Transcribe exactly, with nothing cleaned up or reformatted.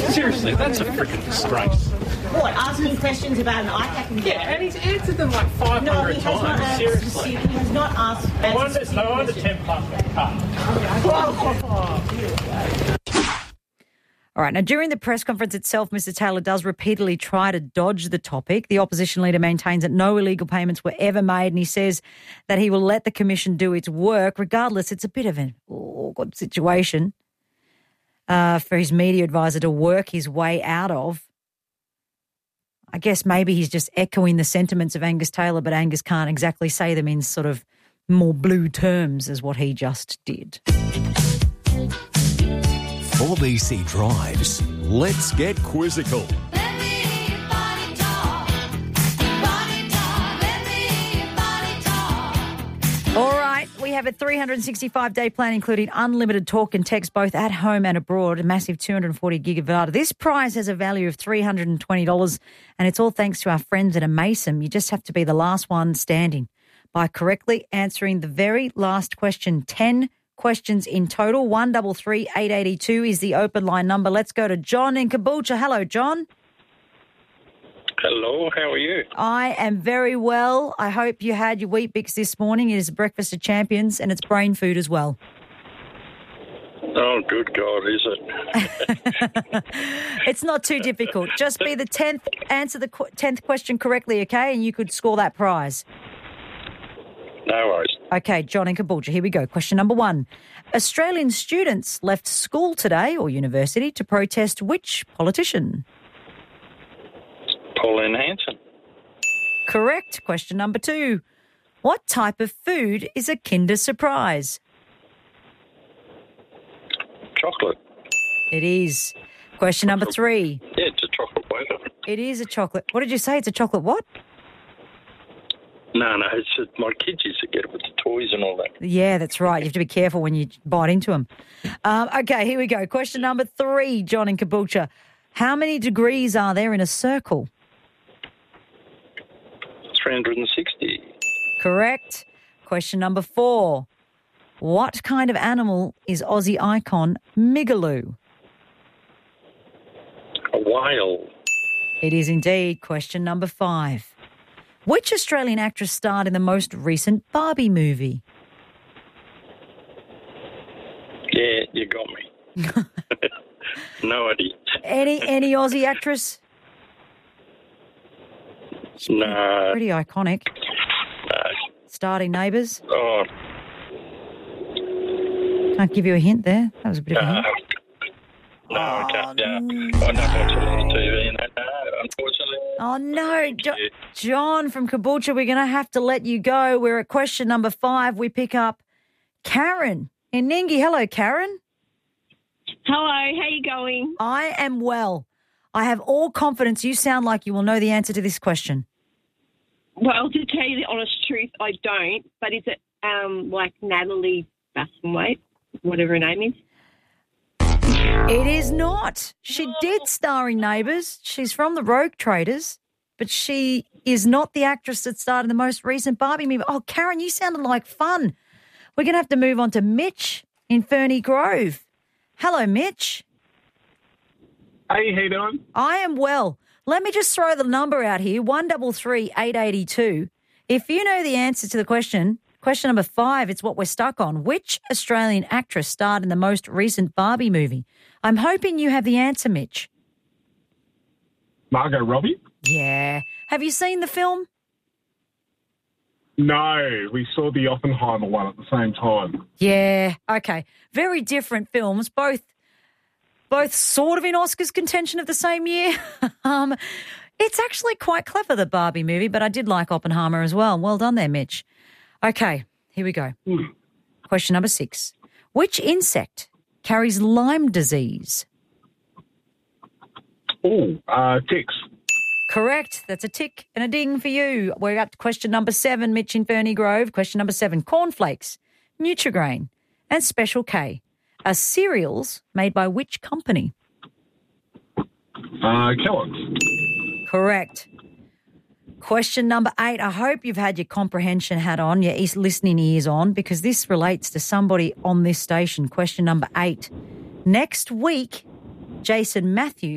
Seriously, that's a freaking disgrace. What, asking questions about an I CAC and Yeah, and he's answered them like five hundred No, he has times. not asked Seriously. specific- He has not asked. No wonder, no wonder ten plus got cut. All right. Now, during the press conference itself, Mister Taylor does repeatedly try to dodge the topic. The opposition leader maintains that no illegal payments were ever made, and he says that he will let the commission do its work. Regardless, it's a bit of an awkward situation uh, for his media advisor to work his way out of. I guess maybe he's just echoing the sentiments of Angus Taylor, but Angus can't exactly say them in sort of more blue terms as what he just did. For B C Drives, let's get quizzical. All right, we have a three hundred sixty-five day plan including unlimited talk and text both at home and abroad, a massive two hundred forty gig of data. This prize has a value of three hundred twenty dollars and it's all thanks to our friends at Amason. You just have to be the last one standing by correctly answering the very last question. ten questions in total. one three three, eight eight two is the open line number. Let's go to John in Caboolture. Hello, John. Hello, how are you? I am very well. I hope you had your Wheat Bix this morning. It is breakfast of champions and it's brain food as well. Oh, good God, is it? It's not too difficult. Just be the tenth, answer the qu- tenth question correctly, okay? And you could score that prize. No worries. Okay, John in Caboolture, here we go. Question number one. Australian students left school today or university to protest which politician? Pauline Hanson. Correct. Question number two. What type of food is a Kinder Surprise? Chocolate. It is. Question number three. Yeah, it's a chocolate wafer. It is a chocolate. What did you say? It's a chocolate what? No, no, it's just, my kids used to get it with the toys and all that. Yeah, that's right. You have to be careful when you bite into them. Um, okay, here we go. Question number three, John in Caboolture. How many degrees are there in a circle? three hundred sixty. Correct. Question number four. What kind of animal is Aussie icon Migaloo? A whale. It is indeed. Question number five. Which Australian actress starred in the most recent Barbie movie? Yeah, you got me. No idea. Any any Aussie actress? No. Pretty iconic. No. Starred in Neighbours. Oh, Can't give you a hint there. That was a bit of a no. hint. No, I can't. Yeah. I don't watch a lot of T V and that, no, unfortunately. Oh, no. Jo- John from Caboolture, we're going to have to let you go. We're at question number five. We pick up Karen in Ningi. Hello, Karen. Hello, how you going? I am well. I have all confidence you sound like you will know the answer to this question. Well, to tell you the honest truth, I don't. But is it um, like Natalie Bassingthwaighte, whatever her name is? It is not. She did star in Neighbours. She's from the Rogue Traders, but she is not the actress that starred in the most recent Barbie movie. Oh, Karen, you sounded like fun. We're going to have to move on to Mitch in Ferny Grove. Hello, Mitch. Hey, how you doing? I am well. Let me just throw the number out here, one three three, eight eight two. If you know the answer to the question, question number five, it's what we're stuck on. Which Australian actress starred in the most recent Barbie movie? I'm hoping you have the answer, Mitch. Margot Robbie? Yeah. Have you seen the film? No, we saw the Oppenheimer one at the same time. Yeah. Okay. Very different films, both both sort of in Oscars contention of the same year. um, it's actually quite clever, the Barbie movie, but I did like Oppenheimer as well. Well done there, Mitch. Okay, here we go. Mm. Question number six. Which insect carries Lyme disease? Oh, uh, ticks. Correct. That's a tick and a ding for you. We're up to question number seven, Mitch in Ferny Grove. Question number seven. Cornflakes, Nutrigrain and Special K are cereals made by which company? Uh, Kellogg's. Correct. Question number eight. I hope you've had your comprehension hat on, your listening ears on, because this relates to somebody on this station. Question number eight. Next week, Jason Matthews